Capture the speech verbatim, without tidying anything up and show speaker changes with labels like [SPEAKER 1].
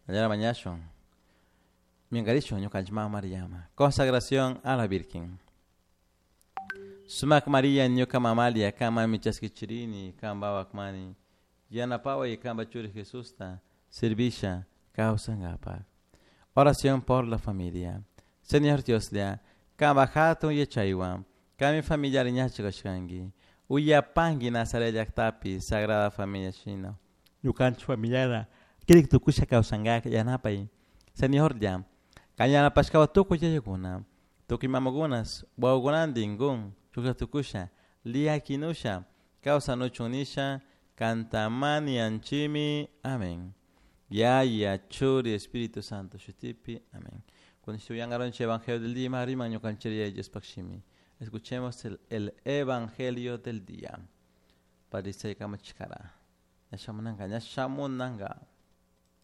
[SPEAKER 1] Mañana mañana. Mi engaricho, yo canchma Mariama. Consagración a la Virgen. Sumak Maria nyoka mamalia kama michaskichirini kamba wakmani. Yana pawa y kamba churi Jesús ta servisha causa ngapa. Oración por la familia. Señor Dios lea, kamba jato y chaiwa, kami familiar ñachikashkangi. Uya pangi Nazaret yaktapi Sagrada Familia Chino. Yukanchu familiara. Kirik tukusha causa ngaka yanapai. Señor lea, kanyana paskawa tuku yayaguna. Tuki mamagunas, baugunandingun. Chukatukusha, lia kinusha, causa no chunisha, cantamani anchimi, amén. Ya ya churi Espíritu Santo, shutipi, amén. Cuando estudian el Evangelio del día, Marima, yo canchería y espakshimi. Escuchemos el, el Evangelio del día. Padre Kamachkara. Yashamunanga, Yashamunanga.